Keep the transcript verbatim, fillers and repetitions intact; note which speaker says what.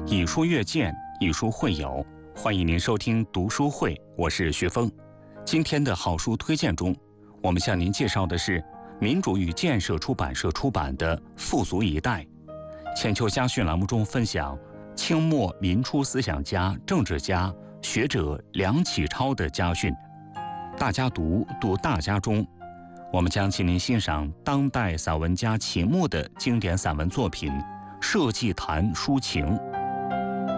Speaker 1: 以书阅鉴，以书会友，欢迎您收听读书会，我是徐峰。今天的好书推荐中，我们向您介绍的是民主与建设出版社出版的《富足一代》。浅秋家训栏目中分享清末民初思想家、政治家、学者梁启超的家训。大家读读大家中，我们将请您欣赏当代散文家秦牧的经典散文作品《社稷谈抒情》。